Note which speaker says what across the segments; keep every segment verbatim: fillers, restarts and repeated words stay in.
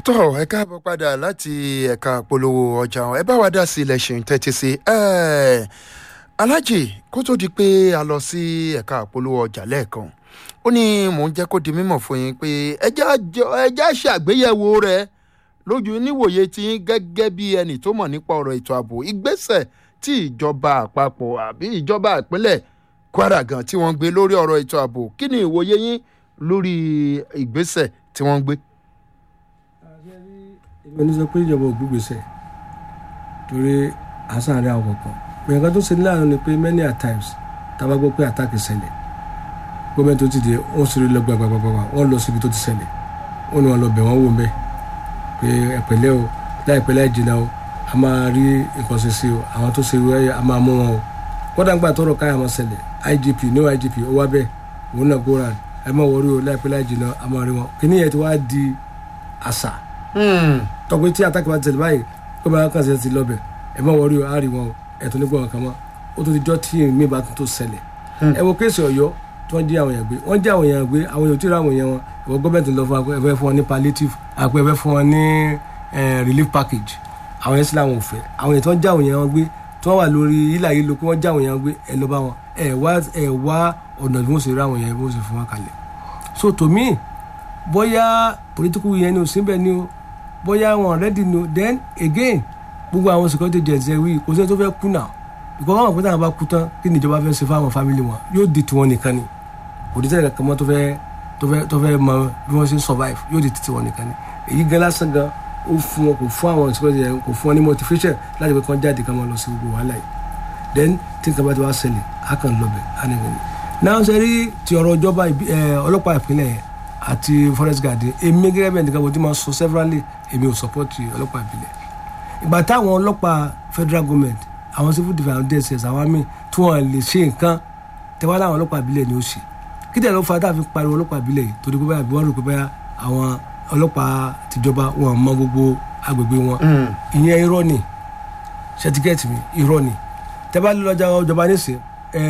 Speaker 1: tọ́ ẹ káàbọ̀ padà láti ẹ̀ka polówó ọjà ẹ bá wa dá sí ilẹ̀ ṣe ń tẹ́tí sí alájì kó tó di pé a lọ sí ẹ̀ka polówó ọjà lẹ́ẹ̀kan ó ní mò ń jẹ́ kó di mímọ̀ fún yín pé ẹjá ṣàgbéyẹ̀wò rẹ̀ lójú níwòye tí gẹ́gẹ́ bí ẹnì tó mọ̀ nípa ọ̀rọ̀ ètò ààbò ìgbésẹ̀ tí ìjọba àpapọ̀ àbí ìjọba ìpínlẹ̀ Kwara gan tí wọ́n gbé lórí ọ̀rọ̀ ètò ààbò kí ni ìwòye yín lórí ìgbésẹ̀ tí wọ́n gbé.
Speaker 2: èmi ní sọ pé ìjọba ò gbégbèsè torí àṣà rẹ àwọn kan bẹ̀rẹ̀ kan tó ṣe láàánú ni pé many a times tá a bá gbọ́ pé attack ṣẹlẹ̀ gómìnà tó ti dé wọ́n sì rí lọ gbàgbàgbàgbà wọ́n lọ síbi tó ti ṣẹlẹ̀ wọ́n ní wọ́n lọ bẹ̀ wọ́n wò mẹ́ pé ẹ̀pẹ̀lẹ́ o láìpẹ́ láì jìnnà o a máa rí nǹkan ṣe sí o àwọn tó ṣe wẹ́ a máa mú wọn o kódà ń gbà tọrọ káyà máa ṣẹlẹ̀ I G P ní I G P ó wá bẹ́ẹ̀ òun náà góra ẹ má wọrí o láìpẹ́ láì jìnnà a máa rí wọn kí nìyẹn ti wá di àṣà tọpẹ tí àtàkì bá ti ṣẹlẹ̀ báyìí kó bá kàn ṣe ti lọ bẹ̀ ẹ má wọrí o á rí wọn o ẹ̀tọ́ nígbà wọn kan mọ́ ó tó ti jọ́ tí mi bá tó ṣẹlẹ̀ ẹ wo kéèsì Ọ̀yọ́ tí wọ́n jí àwọn èèyàn gbé wọ́n jí àwọn èèyàn gbé àwọn èèyàn tí ì rà àwọn èèyàn wọn ìwọ gọ́ọ̀mẹ̀ntì lọ fún wa ẹ fẹ́ fún wọn ní palliative àpò ẹ fẹ́ fún wọn ní relief package àwọn yẹn sì làwọn ò fẹ́ àwọn èèyàn tí wọ́n já àwọn èèyàn wọn gbé tí wọ́n wà lórí ilà yìí ló pé wọ́n já àwọn èèyàn gbé ẹ lọ bá wọn ẹ wá ẹ wá ọ̀nà bí wọ́n sì rí àwọn èèyàn bí wọ́n sì fún wọn kalẹ̀ so to me bóyá political yẹn ni ò sí bẹ́ẹ̀ ni o bóyá wọn ready ni o then again gbogbo àwọn security agents ẹ wí kò sí ẹni tó fẹ́ kú náà ìkọ́ wọn pé táwọn bá kú tán kí ni ìjọba fẹ́ ṣe fáwọn family wọn yóò di tiwọn nìkan ni kò ní tẹ́lẹ̀ kankan mọ́ tó fẹ́ tó fẹ́ tó fẹ́ mọ bí wọ́n ṣe survive yóò di tiwọn nìkan ni èyí gan lásán gan ó fún wọn kò fún àwọn security agents kò fún wọn ní motivation láti pé kán jáde kán máa lọ sí gbogbo wàhálà yìí then tí nǹkan bá ti wá ṣẹlẹ̀ á kàn lọ bẹ̀ á nìkan ni. náà ṣe rí ti ọ̀rọ̀ ìjọba ọlọ́pàá ìpínlẹ̀ yẹn àti forest guard èmi gẹ́gẹ́ bẹ́ẹ̀ nìkan mo ti máa sọ severally èmi ò support ọlọ́pàá ìpínlẹ̀ ìgbà táwọn ọlọ́pàá federal government àwọn civil defence D S S àwọn míì tí wọ́n lè ṣe nǹkan tẹ́wọ́ láwọn ọlọ́pàá ìbílẹ̀ ni ó ṣe kí tẹ̀lé ó fa tá a fi pariwo ọlọ́pàá ìbílẹ̀ yìí torí pé báyà bí wọ́n rò pé báyà àwọn ọlọ́pàá tìjọba wọn mọ gbogbo agbègbè wọn ìyẹn irọ́ ni ṣẹtikẹ́ẹ̀tì mi irọ́ ni tẹ́bá lọ́jà ọjọba nísìn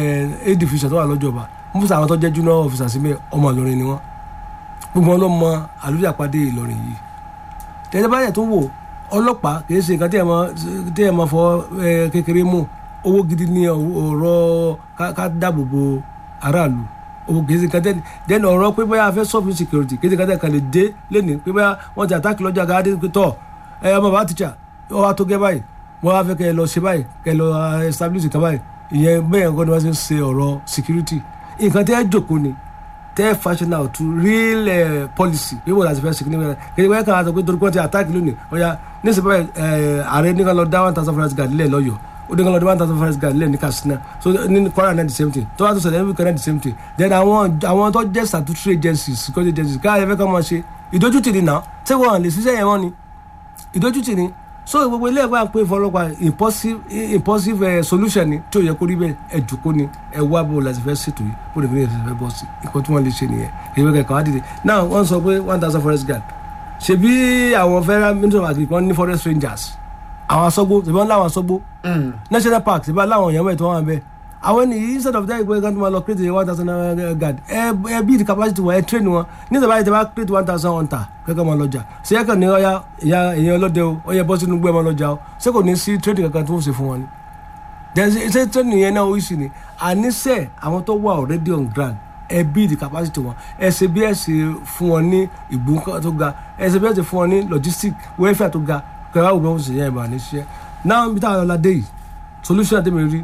Speaker 2: a division tó wà lọ́jọba mo fún àwọn tó jẹ́ junior officer sí mi ọmọ Ìlọrin ni wọ́n gbogbo wọn ló mọ àlùjápàdé Ìlọrin yìí tẹ́lẹ̀ báyà tó wò ọlọ́pàá kìí ṣe nǹkan tí ẹ máa fọ kékeré mú owó gidi ní ọ̀rọ̀ ká dáàbò bo aráàlú owó kìí ṣe nǹkan tẹ́ dẹ́nu ọ̀rọ̀ pé bóyá a fẹ́ sọ́ọ̀fù security kìí ṣe nǹkan tẹ́ kan lè dé lẹ́nu pé bóyá wọ́n ti àtàkì lọ́jà gáàdé pé tọ́ ẹ ọmọ bàbá tíṣà ọ wá tó gẹ́ báyìí wọ́n wá fẹ́ kẹ́ ẹ lọ ṣe báyìí kẹ́ ẹ lọ establish nǹkan báyìí ìyẹn bẹ́ẹ̀ nǹkan ni wọ́n ṣe ń ṣe ọ̀rọ̀ security nǹkan tẹ́ jòkó ni tẹ́ fashion out to real uh, policy bí wọ́n láti fẹ́ ṣe kí ni wọ́n kì í wọ́n kàn án sọ pé torí pé wọ́n ti attack lónìí ọ̀ya níṣẹ́ báyìí ààrẹ ní kan lọ dá one thousand forest guard lẹ̀ lọ́yọ̀ ó ní kan lọ dá one thousand forest guard lẹ̀ ní Katsina so ní Kwara náà the same thing tó wá tó ṣẹlẹ̀ ní Wikẹ́ náà the same thing then àwọn àwọn tó jẹ́ statutory agencies security agencies káyọ̀ fẹ́ kọ́ máa ṣe ìdójútì ni náà tí wọ́n lè ṣiṣẹ́ yẹn wọ́n ni ìdójútì ni so gbogbo ilé ẹ̀kọ́ àpò ìfọlọ́pàá impulsive impulsive uh, solution ni tí ò yẹ kó rí bẹ́ẹ̀ ẹ jùkọ́ ni ẹ wá bó láti fẹ́ ṣètò yìí bó lè fi lè fẹ́ bọ́ sí nǹkan tí wọ́n lè ṣe nìyẹn ìwé kẹ̀kọ́ á dìde now wọ́n sọ pé one thousand forest guard ṣebí àwọn federal ministry of agriculture ní forest rangers àwọn asọ́gbó ṣebí wọ́n láwọn asọ́gbó national park ṣebí wọ́n láwọn èèyàn mẹ́ẹ̀ tí wọ́n wà bẹ́ẹ̀ àwọn ènìyàn instead of that ìpínlẹ̀ kan tó máa lọ create one thousand guard ẹ ẹ build capacity wọn ẹ train wọn nígbà báyìí tẹ bá create one thousand hunter kẹ́kẹ́ máa lọ́jà ṣé ẹ kàn ní ọ̀ya ìyá èèyàn ọlọ́dẹ o ọ̀ya bọ́ sínú gbé máa lọ́jà o ṣé kò ní sí training kankan tó ń ṣe fún wọn ni ṣé training yẹn náà ó sì ni àníṣe àwọn tó wà already on ground ẹ build capacity wọn ẹ ṣe bí ẹ ṣe fún wọn ní ìgbó tó ga ẹ ṣe bí ẹ ṣe fún wọn ní logistic welfare tó ga kẹwàá òbí wọn sì yẹn ìbànú ṣiṣẹ́ náà bí táwọn ọlọ́dẹ yìí solution àti mi rí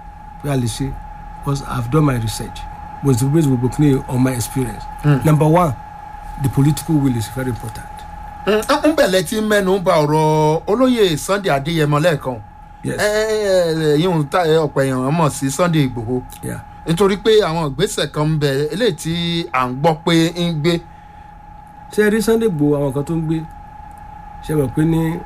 Speaker 2: say because I've done my research was the base of on my experience. Mm. Number one, the political will is very important.
Speaker 1: n bẹ̀lẹ̀ tí mẹ́nu bà ọ̀rọ̀ olóyè Sunday Adéyẹmọ lẹ́ẹ̀kan yíyún ọ̀pọ̀ èèyàn mọ̀ sí Sunday Ìgbòho nítorí pé àwọn ìgbésẹ̀ kan ń bẹ eléyìí tí à ń gbọ́ pé ń gbé.
Speaker 2: ṣé rí Sunday Ìgbòho àwọn kan tó ń gbé ṣe mọ̀ pé ní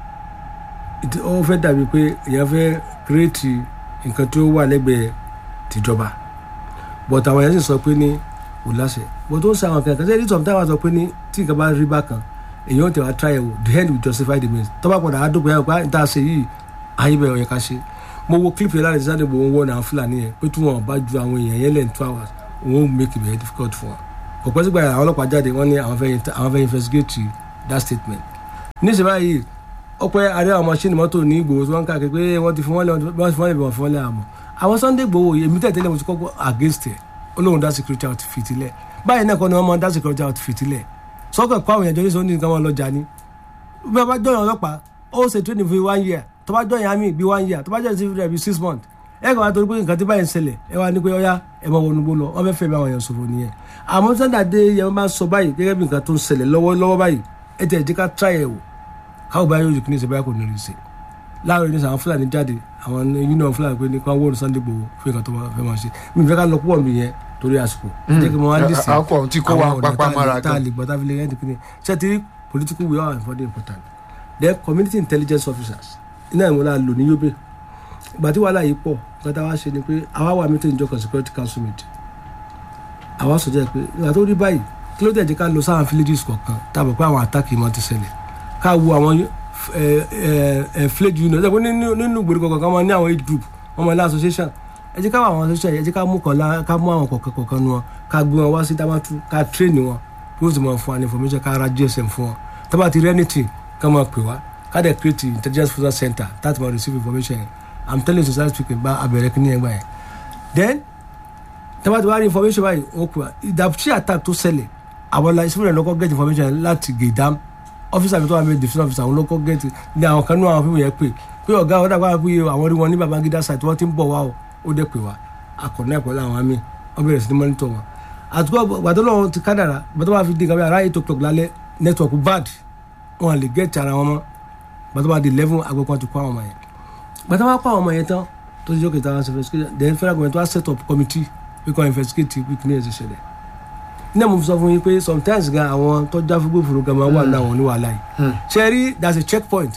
Speaker 2: ó fẹ́ dàbí pé èèyàn fẹ́ kírètì nǹkan tó wà lẹ́gbẹ̀ẹ́ tìjọba but àwọn yẹn sì sọ pé ní kò láṣẹ but ó ń sa àwọn kan kẹsẹ́ ìdí sọ̀tàn àwọn sọ pé ní tí nǹkan bá rí bákan èyí ó tẹ̀ wá try ẹ̀wò the end will justify the means tó bá padà àdókòó yẹn pa níta ṣe yìí ayé bẹ̀rẹ̀ ọ̀yẹ́ ká ṣe mo wo clip yẹn láti Sunday Igboho wọ́n náà Fúlàní yẹn pé tí wọ́n bá ju àwọn èèyàn yẹn lẹ́yìn two hours wọ́n make it very difficult fún wọn kò pẹ́ sígbà àwọn ọlọ́pàá jáde wọ́n ní àwọn fẹ́ investigate that statement níṣẹ́ báyìí ọpẹ́ àárẹ̀ àwọn machine mọ́tò ní Ìgbòho tí wọ́n ń káàkiri pé wọ́n ti fún wọn lé wọ́n ti fún wọn lé wọ́n fún wọn lé àmọ́ àwọn Sunday Igboho èmi tẹ̀tẹ̀lẹ̀ mo ti kọ́kọ́ against ẹ̀ olóhùn dá security outfit lẹ̀ báyìí náà kọ́ ni wọ́n máa dá security outfit lẹ̀ sọ́kọ̀ kọ́ àwọn èèyàn jọ ní sọ ní nǹkan wọn lọ jà ní bí wọ́n bá jọyàn ọlọ́pàá ó ṣe training fún one year tó bá jọyàn army bí one year tó bá jọyàn civil defence bí six months ẹ kàn wá torí pé nǹkan tí báyìí ń ṣẹlẹ̀ ẹ wá ní pé ọyá ẹ máa wọnú gbó lọ wọ́n fẹ́ fẹ́ bí àwọn èèyàn sọ̀rọ̀ nìyẹn àmọ́ Sunday Adé yẹn máa sọ báyìí gẹ́gẹ́ bí nǹkan tó ń ṣẹlẹ̀ lọ́wọ́lọ́wọ́ báyìí ẹ tẹ̀ ẹ́ ká try ẹ̀ wò káwọ́ báyìí yóò kí ní ṣe báyìí kò ní rí ṣe láàrin ní sàn àwọn Fúlàní jáde àwọn union Fúlàní pé ní kí wọ́n wọ́n Sunday Igboho fún nǹkan tó fẹ́ máa ṣe mi fẹ́ ká lọ púpọ̀ mi yẹn torí àsìkò jẹ́ kí mo wá lè sè
Speaker 1: àwọn tí kò wá pápá mara
Speaker 2: kan lè gbọ́dá fi lè yẹn nìkan ṣe ti political will are very important then community intelligence officers iná ìmúlá lò ní Yobe ìgbà tí wàhálà yìí pọ̀ nǹkan tá a wá ṣe ni pé àwa wà meeting ìjọ security council meeting àwa sọ jẹ́ pé ìgbà tó rí báyìí kí ló dé jẹ́ ká lọ sáwọn villages kọ̀ọ̀kan tá a bọ̀ pé àwọn attack yìí máa ti ṣẹlẹ̀ ká wo àwọn flag union ẹ nínú nínú gbèrú kọ̀ọ̀kan wọn ní àwọn age group wọn mọ̀ ní association ẹ jẹ́ ká wọ àwọn association ẹ jẹ́ ká mú kọ̀ọ̀lá ká mú àwọn kọ̀ọ̀kan kọ̀ọ̀kan nu wọn ká gbé wọn wá sí Damaturu ká train wọn bí wọ́n sì máa fún wa ní information ká ra G S M fún wọn tó bá ti rí anything ká máa pè wá ká dẹ̀ create intelligence resource center láti máa receive information yẹn I'm telling you society speaking bá abẹ̀rẹ̀ kí ní ẹgbà yẹn then tó bá ti wá rí information báyìí ó pè wá ìdàpọ̀ attack tó ṣẹlẹ̀ àwọn la ìṣẹ́fúnrẹ̀ lọ́kọ́ get information láti Gaydam officer mi tó wà mí defence officer àwọn lọ́kọ́ get ní àwọn kan ní àwọn fíìmù yẹn pé pé ọ̀gá ọ̀dà gbára pé àwọn rí wọn ní Babangida site wọ́n ti ń bọ̀ wá o ó dẹ̀ pè wá akọ̀nà ẹ̀kọ́ láwọn àmì wọ́n bẹ̀rẹ̀ sí ní monitor wọn àtúkọ̀ gbàtọ́ lọ́wọ́ ti kádàrà gbàtọ́ bá fi di nǹkan bí ara eight o'clock lálẹ́ network bad wọn lè get ara wọn mọ́ gbàtọ́ bá di eleven agbẹ́pọ̀ ti kó àwọn ọmọ yẹn gbàtọ́ bá kó àwọn ọmọ yẹn tán tó ti jókè táwọn investigation then federal government wá set up committee we can investigate we can ẹ̀sẹ̀ ṣẹlẹ̀ ní ẹ̀mú sọ fún yín pé sometimes gan àwọn tó já fún gbófinró gan máa wà ní àwọn oníwàhálà yìí ṣe rí that's a checkpoint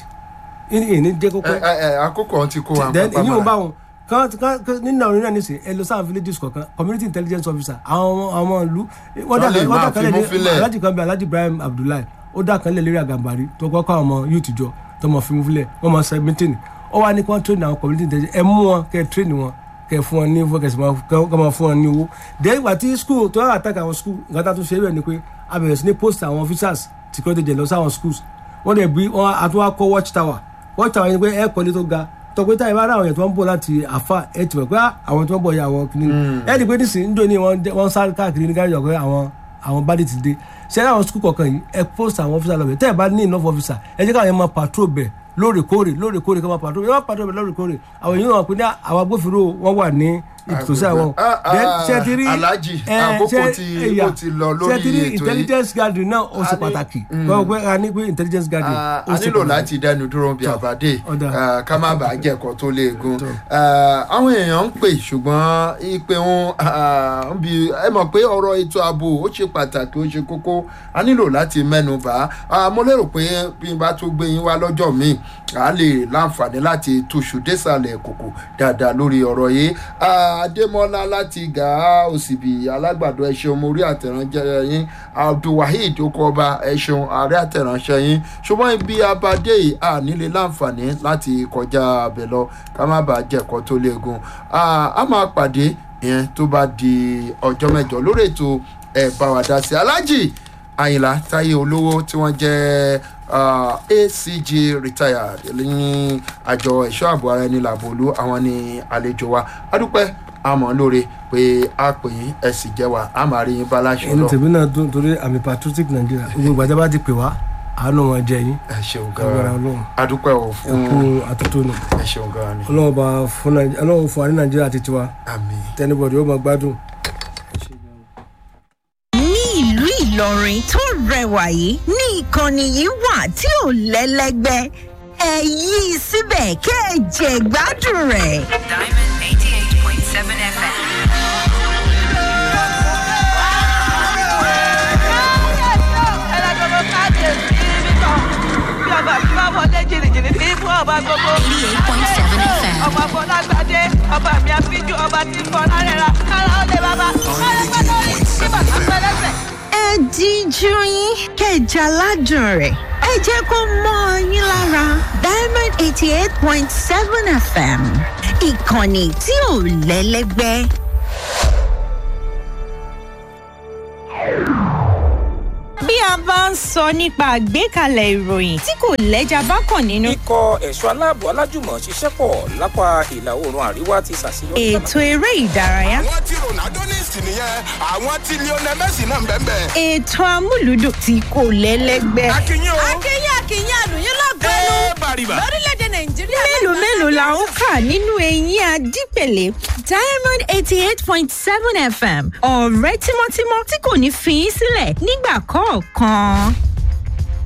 Speaker 2: ìní jẹ́ kókó
Speaker 1: àkókò ti kó àwọn
Speaker 2: then ìyí wọn bá wọn kan kan nínú àwọn oníyàn nísìn ẹ lọ sáà villages kọ̀ọ̀kan community intelligence officer àwọn àwọn ìlú wọ́n dà kan lẹ̀ ní Alhaji kan bí Alhaji Ibrahim Abdullahi ó dà kan lẹ̀ lérí Àgàmbàrí tó kọ́ kọ́ àwọn ọmọ youth jọ tó mọ̀ fi mú fílẹ̀ wọ́n mọ̀ seventeen ó wá ní kí wọ́n train àwọn community intelligence ẹ mú wọn kẹ́ ẹ train wọn kẹ́ ẹ fún wọn ní owó kẹ́ ẹ máa fún wọn ní owó then ìgbà tí school tó wà attack àwọn school nǹkan tá a tún ṣe é bẹ́ẹ̀ ni pé a bẹ̀rẹ̀ sí ní post àwọn officers security agents lọ sí àwọn schools wọ́n dẹ̀ bí wọ́n àtúwá kọ́ watch tower watch tower yẹn pé ẹ kọ́lé tó ga tọpẹ táyì bá rà àwọn èèyàn tó ń bọ̀ láti àfa ẹ ti mọ̀ pé àwọn tó ń bọ̀ yà àwọn kìnìún ẹ rí i pé nísìnyí níjọ́ ni wọ́n sáré káàkiri ní gáàjọ pé àwọn àwọn bá dé ti dé ṣe é àwọn skul kọ̀ọ̀kan yìí ẹ post àwọn officer lọ́bẹ̀ tẹ́ ẹ bá ní enough officer ẹ jẹ́ káwọn yẹn máa patrol bẹ̀ lóòrèkóòrè lóòrèkóòrè ká máa patrol bẹ̀ wọ́n patrol bẹ̀ lóòrèkóòrè àwọn èèyàn wọn pé ní àwọn agbófinró wọn wà ní ìtòsí àwọn
Speaker 1: ṣẹtiri Alhaji àkókò tí ó ti lọ lórí ètò yìí
Speaker 2: intelligence gathering náà ó ṣe pàtàkì wọ́n pẹ́ a ní pé intelligence gathering ó ṣe pàtàkì.
Speaker 1: a nílò láti dẹnu dúró bí àbádé ká má bàa jẹ́kọ̀ọ́ tó léegun àwọn èèyàn ń pè ṣùgbọ́n ìpè wọn bí ẹ mọ̀ pé ọ̀rọ̀ ètò ààbò ó ṣe pàtàkì ó ṣe kókó a nílò láti mẹ́nu bà á mo lérò pé bí n bá tún gbé yín wá lọ́jọ́ míì a lè láǹfààní láti túṣu désàlẹ̀ kòkò dáadáa lórí ọ̀rọ̀ yìí Adémọ́lá láti gàá òsìbì alágbàdo ẹ ṣeun mo rí àtẹ̀ránṣẹ́ yín Abdulwaheed okọba ẹ ṣeun ààrẹ àtẹ̀ránṣẹ́ yín ṣùgbọ́n ibi abadé yìí a nílé láǹfààní láti kọjá abẹ lọ ká má bàa jẹ̀kọ́ tó léegun a máa pàdé ìyẹn tó bá di ọjọ́ mẹ́jọ lórí ètò ẹ̀ bá wa dá sí Alhaji Àyìnlá Táyé Olówó tí wọ́n jẹ́ Uh, A C G retired ní àjọ ẹ̀ṣọ́ ààbò ara ẹni làbòlú àwọn ní àlejò wa adúpẹ́ àmọ́ lóore pé a pè yín ẹ sì jẹ́ wa a máa rí yín bá láṣọ lọ.
Speaker 2: ẹni tèmi náà dún torí àmì patriotic Nigeria gbogbo ìgbàdá bá ti pè wá àánú wọn jẹ yín.
Speaker 1: ẹ ṣeun gan-an adúpẹ́ ò fún
Speaker 2: ẹkú àtúntò nù.
Speaker 1: ẹ ṣeun gan-an ni.
Speaker 2: ọlọ́wọ́ bá fún ọlọ́wọ́ fún wa ní Nàìjíríà àti tiwa.
Speaker 1: àmín.
Speaker 2: tẹnibọ̀dì ó máa gbádùn.
Speaker 3: Ìlọrin tó rẹwà yìí ní ìkànnì yìí wà tí ò lẹ́lẹ́gbẹ́ ẹ yí i síbẹ̀ kẹ́ ẹ jẹ gbádùn rẹ̀.
Speaker 4: Diamond eighty-eight point seven F M. eighty-eight point seven F M.
Speaker 5: ọba Fọlágbádé ọba mi àfijù ọba tí fọlá rẹ̀ ra kára ó lè bàbá kára gbọ́dọ̀ rí sí bàtà pẹ́lẹ́sẹ̀.
Speaker 3: ẹ díjú yín kẹjà ládùn rẹ̀ ẹ jẹ́ kó mọ́ yín lára Diamond eighty eight point seven F M ìkànnì tí ò lẹ́lẹ́gbẹ́. bí a bá ń ń sọ nípa àgbékalẹ̀ ìròyìn tí kò lẹ́jà bákan nínú.
Speaker 6: ikọ̀ ẹ̀ṣọ́ aláàbò alájùmọ̀ ṣiṣẹ́ pọ̀ lápá ìlà oòrùn àríwá ti ṣàṣeyọrí.
Speaker 3: ètò eré ìdárayá.
Speaker 7: àwọn tí ronaldo ní ìsìn nìyẹn àwọn tí lionel messi náà ń bẹ́ẹ̀ bẹ́ẹ̀.
Speaker 3: ètò amúlùdùn tí kò lẹ́lẹ́gbẹ́.
Speaker 7: akínyìn o.
Speaker 5: akínyìn akínyìn àlùyìn lọ́gbẹ́nu
Speaker 7: ẹ bàrìbà.
Speaker 5: lórílẹ̀‐èdè nàìjíríà.
Speaker 3: mélòó mélòó la ń kà nínú eyín adípèlé diamond eighty eight point seven f m ọ̀rẹ́ tímọ́tímọ́ tí kò ní fi í sílẹ̀ nígbà kọ̀ọ̀kan.